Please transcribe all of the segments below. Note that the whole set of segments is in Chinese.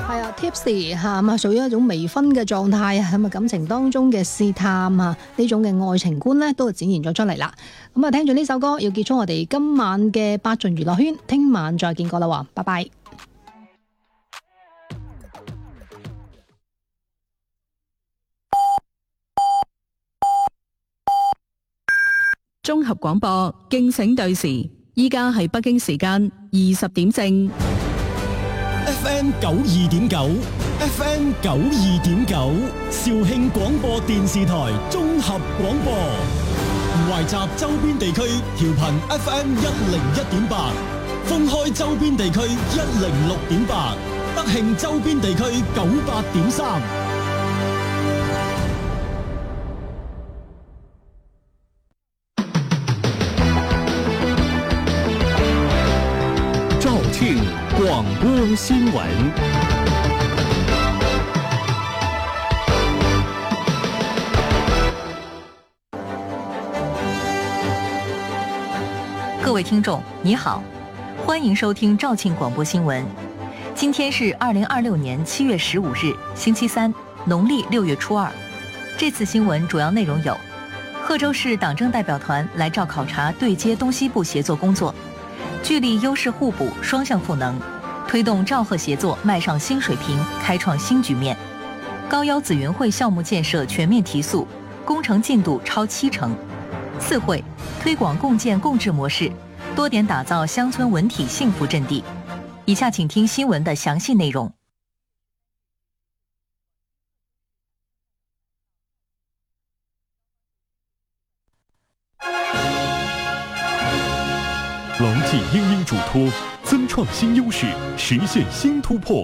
係啊 ，tipsy 吓咁啊，屬於一種微醺嘅狀態啊，咁啊感情當中嘅試探啊，呢種嘅愛情觀呢，都展現咗出嚟啦。咁啊，聽住呢首歌，要結束我哋今晚嘅八盡娛樂圈，聽晚再見過啦，拜拜。 綜合廣播，敬請對時，依家係北京時間20點正。 FM 92.9 FM 92.9肇慶廣播電視台綜合廣播，懷集周邊地區調頻 FM 101.8，封開周邊地區106.8，德慶周邊地區98.3。 肇慶廣播新聞。 各位聽眾，你好，歡迎收聽肇慶廣播新聞。今天是2026年7月15日，星期三，農曆6月初2。這次新聞主要內容有：賀州市黨政代表團來肇考察對接東西部協作工作，聚力優勢互補，雙向賦能，推動肇賀協作邁上新水平，開創新局面。高腰紫雲匯項目建設全面提速，工程進度超70%。四會推廣共建共治模式，多點打造鄉村文體幸福陣地。以下請聽新聞的詳細內容。 牢记英英嘱托，增創新優勢，實現新突破。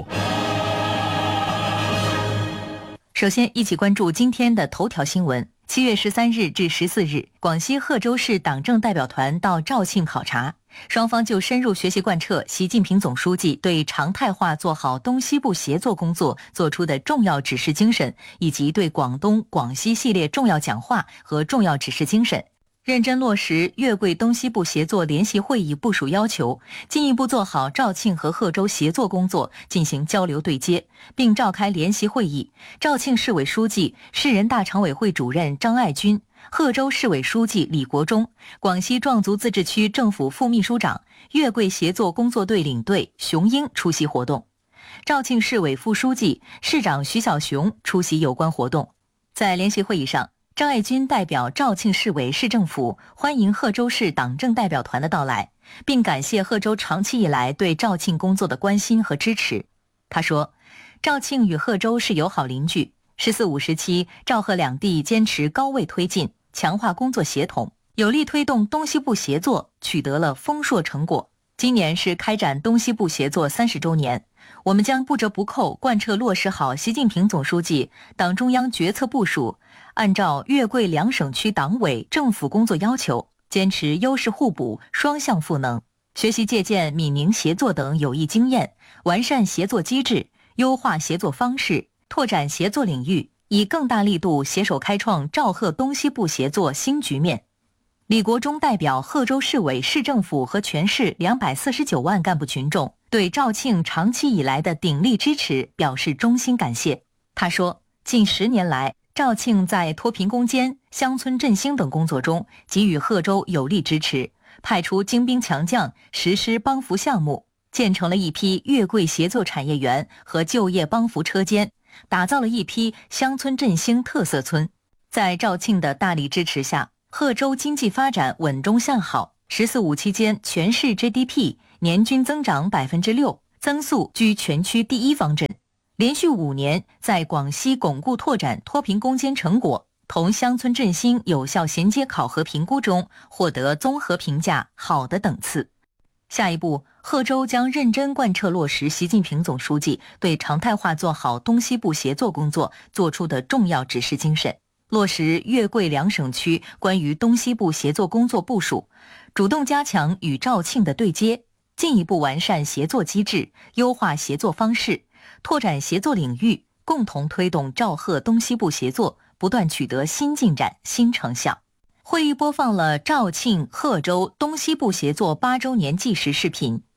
首先，一起關注今天的頭條新聞。7月13日至14日，廣西賀州市黨政代表團到肇慶考察，雙方就深入學習貫徹習近平總書記對常態化做好東西部協作工作作出的重要指示精神，以及對廣東、廣西系列重要講話和重要指示精神，認真落實粵桂東西部協作聯席會議部署要求，進一步做好肇慶和賀州協作工作進行交流對接，並召開聯席會議。肇慶市委書記、市人大常委會主任張愛軍、賀州市委書記李國忠、廣西壯族自治區政府副秘書長、粵桂協作工作隊領隊熊英出席活動。肇慶市委副書記、市長徐小雄出席有關活動。在聯席會議上，張愛軍代表肇慶市委市政府歡迎賀州市黨政代表團的到來，並感謝賀州長期以來對肇慶工作的關心和支持。他說，肇慶與賀州是友好鄰居，14、15時期，肇賀兩地堅持高位推進，強化工作協同，有力推動東西部協作取得了豐碩成果。今年是開展東西部協作30週年，我們將不折不扣貫徹落實好習近平總書記、黨中央決策部署，按照粵桂兩省區黨委政府工作要求，堅持優勢互補、雙向賦能，學習借鑑閩寧協作等有益經驗，完善協作機制，優化協作方式，拓展協作領域，以更大力度攜手開創肇賀東西部協作新局面。李國忠代表賀州市委市政府和全市249萬幹部群眾對肇慶長期以來的鼎力支持表示衷心感謝。他說，近10年來，肇慶在脫貧攻堅、鄉村振興等工作中給予賀州有力支持，派出精兵強將實施幫扶項目，建成了一批粵桂協作產業園和就業幫扶車間，打造了一批鄉村振興特色村。在肇慶的大力支持下，賀州經濟發展穩中向好，14、15期間全市 GDP 年均增長6%，增速居全區第一方陣。連續5年在廣西鞏固拓展脫貧攻堅成果同鄉村振興有效銜接考核評估中獲得綜合評價好的等次。下一步，賀州將認真貫徹落實習近平總書記對常態化做好東西部協作工作作出的重要指示精神，落實粵桂兩省區關於東西部協作工作部署，主動加強與肇慶的對接，進一步完善協作機制，優化協作方式，拓展協作領域，共同推動肇賀東西部協作不斷取得新進展、新成效。會議播放了肇慶、賀州東西部協作8週年紀實視頻。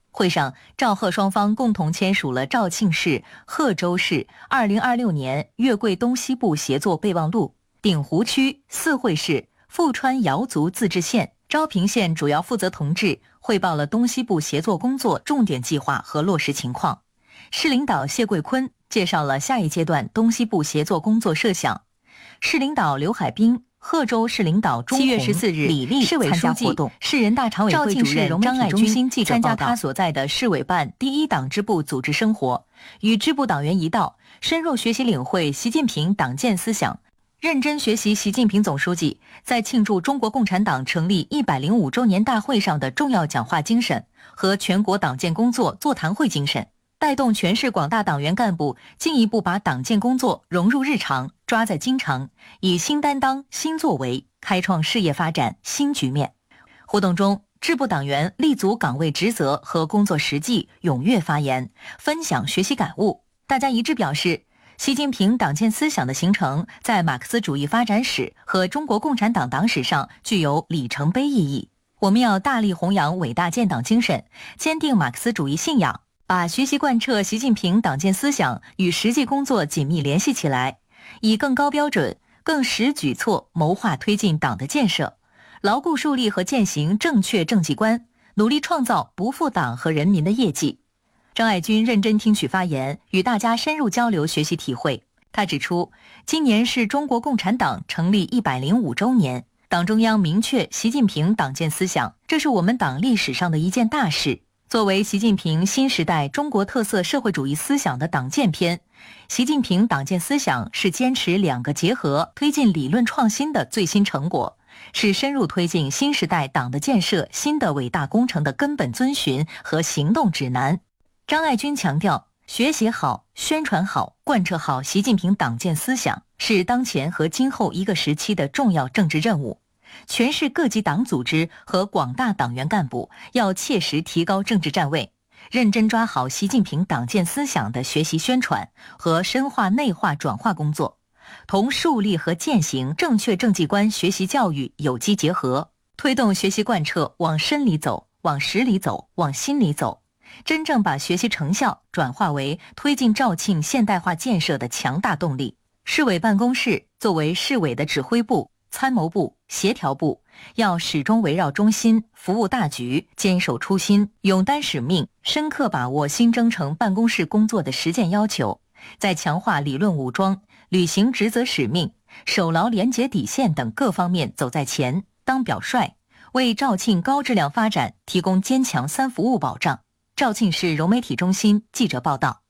会上，赵贺双方共同签署了肇庆市、贺州市2026年粤桂东西部协作备忘录，鼎湖区、四会市、富川瑶族自治县、昭平县主要负责同志汇报了东西部协作工作重点计划和落实情况。市领导谢桂坤介绍了下一阶段东西部协作工作设想。市领导刘海滨、贺州市领导钟7月14日，李丽市委书记、市人大常委会主任张爱军参加他所在的市委办第一党支部组织生活，与支部党员一道，深入学习领会习近平党建思想，认真学习习近平总书记在庆祝中国共产党成立105周年大会上的重要讲话精神和全国党建工作座谈会精神，带动全市广大党员干部进一步把党建工作融入日常，抓在经常，以新担当、新作为开创事业发展新局面。活动中，支部党员立足岗位职责和工作实际，踊跃发言，分享学习感悟。大家一致表示，习近平党建思想的形成，在马克思主义发展史和中国共产党党史上具有里程碑意义。我们要大力弘扬伟大建党精神，坚定马克思主义信仰，把学习贯彻习近平党建思想与实际工作紧密联系起来，以更高标准、更实举措谋划推进党的建设，牢固树立和践行正确政绩观，努力创造不负党和人民的业绩。张爱军认真听取发言，与大家深入交流学习体会。他指出，今年是中国共产党成立105周年，党中央明确习近平党建思想，这是我们党历史上的一件大事。作为习近平新时代中国特色社会主义思想的党建篇，习近平党建思想是坚持两个结合、推进理论创新的最新成果，是深入推进新时代党的建设新的伟大工程的根本遵循和行动指南。张爱军强调，学习好、宣传好、贯彻好习近平党建思想，是当前和今后一个时期的重要政治任务。全市各级党组织和广大党员干部要切实提高政治站位，认真抓好习近平党建思想的学习宣传和深化内化转化工作，同树立和践行正确政绩观学习教育有机结合，推动学习贯彻往深里走、往实里走、往心里走，真正把学习成效转化为推进肇庆现代化建设的强大动力。市委办公室作为市委的指挥部、参谋部、协调部，要始终围绕中心，服务大局，坚守初心，勇担使命，深刻把握新征程办公室工作的实践要求，在强化理论武装、履行职责使命、守牢廉洁底线等各方面走在前，当表率，为肇庆高质量发展提供坚强3服务保障。肇庆市融媒体中心记者报道。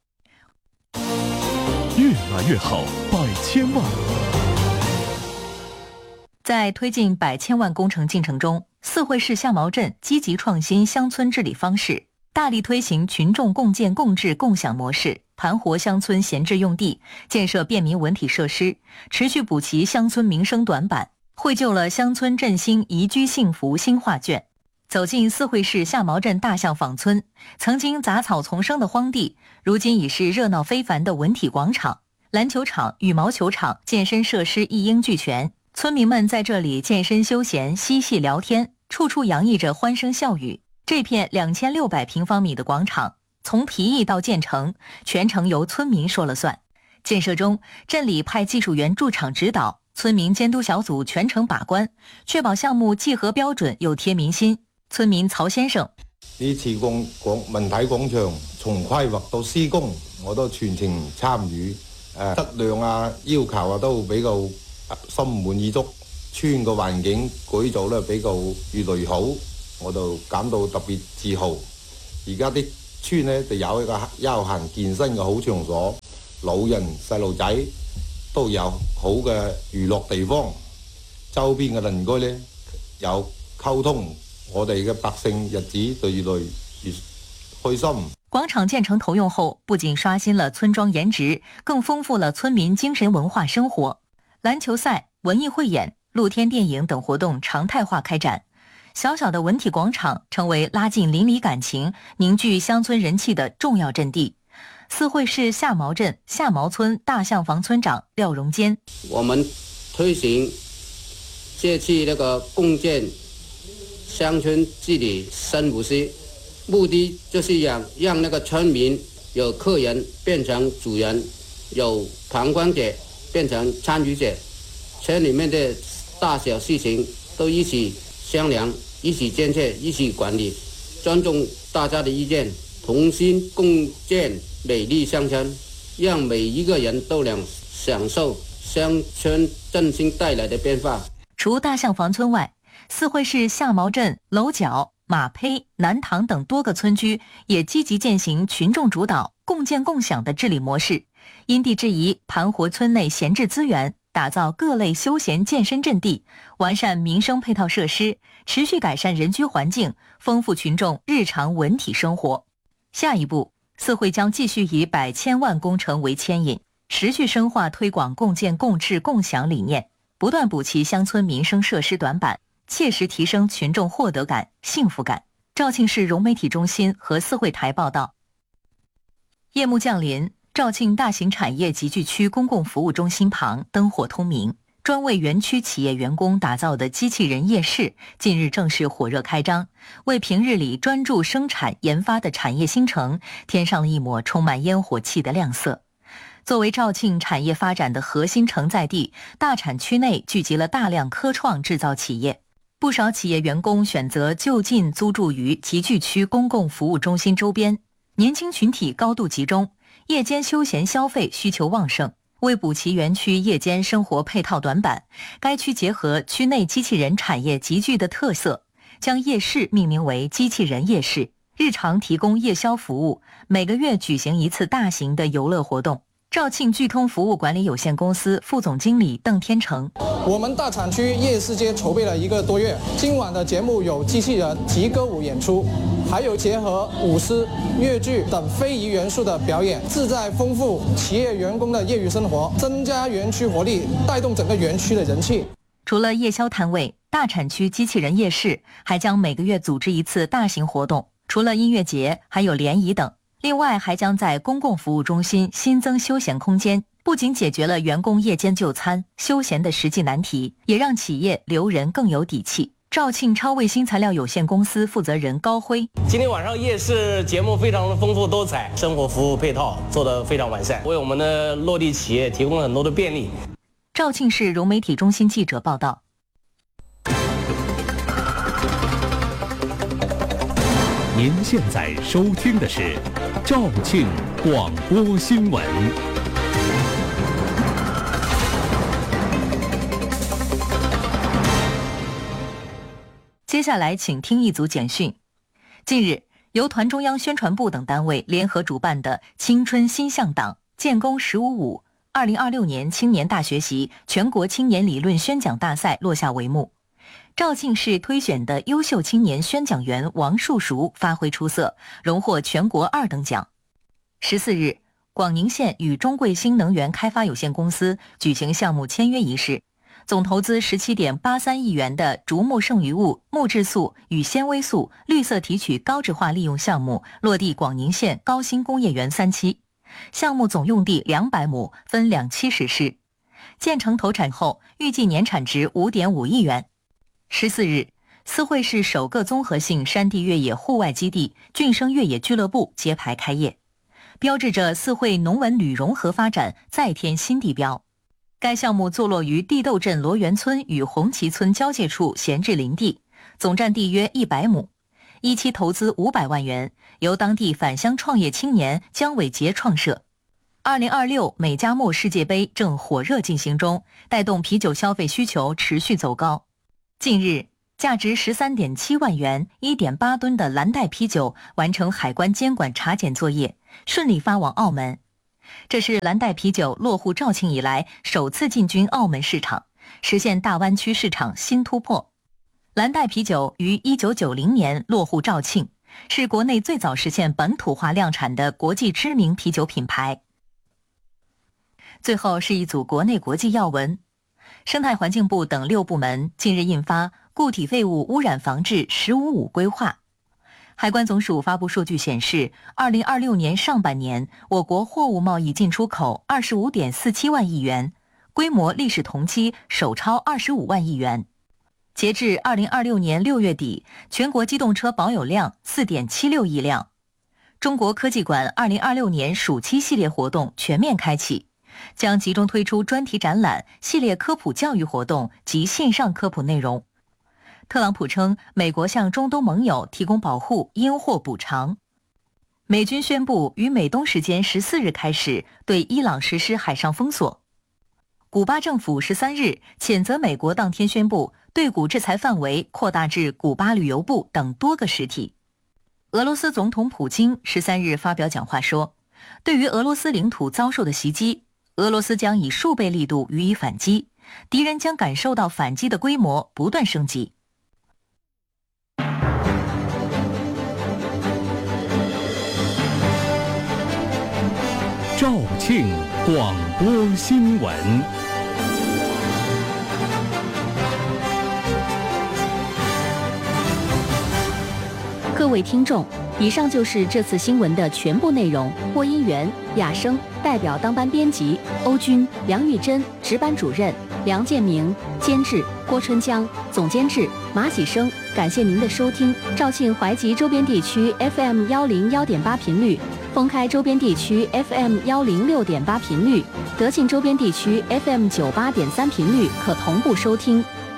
越来越好，百千万。 在推进100千万工程进程中，四会市夏毛镇积极创新乡村治理方式，大力推行群众共建共治共享模式，盘活乡村闲置用地，建设便民文体设施，持续补齐乡村民生短板，绘就了乡村振兴宜居幸福新画卷。走进四会市夏毛镇大象坊村，曾经杂草丛生的荒地，如今已是热闹非凡的文体广场，篮球场、羽毛球场、健身设施一应俱全。村民们在这里健身休闲、嬉戏聊天，处处洋溢着欢声笑语。这片2600平方米的广场，从提议到建成，全程由村民说了算。建设中，镇里派技术员驻场指導，村民监督小組全程把關，確保項目既合標準又貼民心。村民曹先生： 呢次文體廣場從規劃到施工，我都全程參與，質量啊、要求啊都比較心滿意足，村個環境改造咧比較越來越好，我就感到特別自豪。而家啲村咧就有一個休閒健身嘅好場所，老人細路仔都有好嘅娛樂地方，周邊嘅鄰居咧有溝通，我哋嘅百姓日子就越來越開心。 廣場建成投用後，不僅刷新了村莊顏值，更豐富了村民精神文化生活。籃球賽、文藝匯演、露天電影等活動常態化開展，小小的文體廣場成為拉近鄰里感情、凝聚鄉村人氣的重要陣地。四會市夏毛鎮夏毛村大象坊村長廖榮堅： 我們推行這次那個共建鄉村治理深五師， 目的就是让那个村民由客人变成主人，由旁观者变成参与者，村里面的大小事情都一起商量，一起监测，一起管理，尊重大家的意见，同心共建美丽乡村，让每一个人都能享受乡村振兴带来的变化。 除大象房村外，四会市下毛镇、楼角、马胚、南塘等多个村居也积极践行群众主导、共建共享的治理模式，因地制宜盘活村内闲置资源，打造各类休闲健身阵地，完善民生配套设施，持续改善人居环境，丰富群众日常文体生活。下一步，四会将继续以百千万工程为牵引，持续深化推广共建共治共享理念，不断补齐乡村民生设施短板，切实提升群众获得感、幸福感。肇庆市融媒体中心和四会台报道。夜幕降临，肇庆大型产业集聚区公共服务中心旁灯火通明，专为园区企业员工打造的机器人夜市近日正式火热开张，为平日里专注生产研发的产业新城添上了一抹充满烟火气的亮色。作为肇庆产业发展的核心承载地，大产区内聚集了大量科创制造企业，不少企业员工选择就近租住于集聚区公共服务中心周边，年轻群体高度集中，夜间休闲消费需求旺盛。为补齐园区夜间生活配套短板，该区结合区内机器人产业集聚的特色，将夜市命名为机器人夜市，日常提供夜宵服务，每个月举行一次大型的游乐活动。肇庆聚通服务管理有限公司副总经理邓天成： 我们大产区夜市街筹备了1个多月，今晚的节目有机器人及歌舞演出，还有结合舞狮、越剧等非遗元素的表演，志在丰富企业员工的业余生活，增加园区活力，带动整个园区的人气。 除了夜宵摊位，大产区机器人夜市还将每个月组织一次大型活动，除了音乐节，还有联谊等。另外，还将在公共服务中心新增休闲空间，不仅解决了员工夜间就餐、休闲的实际难题，也让企业留人更有底气。肇庆超卫新材料有限公司负责人高辉： 今天晚上夜市节目非常的丰富多彩，生活服务配套做得非常完善，为我们的落地企业提供了很多的便利。 肇庆市融媒体中心记者报道。 您现在收听的是肇庆广播新闻。 接下来请听一组简讯。近日，由团中央宣传部等单位联合主办的青春新向党建功15.5 2026年青年大学习全国青年理论宣讲大赛落下帷幕。肇庆市推选的优秀青年宣讲员王树熟发挥出色，荣获全国2等奖。14日，广宁县与中贵新能源开发有限公司举行项目签约仪式，总投资17.83亿元的竹木剩余物木质素与纤维素绿色提取高质化利用项目落地广宁县高新工业园3期，项目总用地200亩，分2期实施。建成投产后，预计年产值5.5亿元。14日，四会市首个综合性山地越野户外基地俊生越野俱乐部揭牌开业，标志着四会农文旅融合发展再添新地标。该项目坐落于地窦镇罗源村与红旗村交界处闲置林地，总占地约100亩，一期投资500万元，由当地返乡创业青年姜伟杰创设。2026美加墨世界杯正火热进行中，带动啤酒消费需求持续走高。近日，价值13.7万元、1.8吨的蓝带啤酒完成海关监管查检作业，顺利发往澳门。这是蓝带啤酒落户肇庆以来首次进军澳门市场，实现大湾区市场新突破。蓝带啤酒于1990年落户肇庆，是国内最早实现本土化量产的国际知名啤酒品牌。最后是一组国内国际要闻。生态环境部等6部门近日印发《固体废物污染防治15.5规划》。海关总署发布数据显示，2026年上半年，我国货物贸易进出口25.47万亿元，规模历史同期首超25万亿元。 截至2026年6月底，全国机动车保有量 4.76 亿辆。中国科技馆2026年暑期系列活动全面开启，将集中推出专题展览、系列科普教育活动及线上科普内容。特朗普称，美国向中东盟友提供保护，因祸补偿。美军宣布于美东时间14日开始对伊朗实施海上封锁。古巴政府13日谴责美国当天宣布对古制裁范围扩大至古巴旅游部等多个实体。俄罗斯总统普京13日发表讲话说，对于俄罗斯领土遭受的袭击，俄罗斯将以数倍力度予以反击，敌人将感受到反击的规模不断升级。 肇庆广播新闻。 各位听众，以上就是这次新闻的全部内容。播音员雅生，代表当班编辑欧军、梁玉珍，值班主任梁建明，监制郭春江，总监制马喜生。感谢您的收听。肇庆淮吉周边地区 FM 101.8频率，封开周边地区 FM 106.8频率，德庆周边地区 FM 98.3频率可同步收听。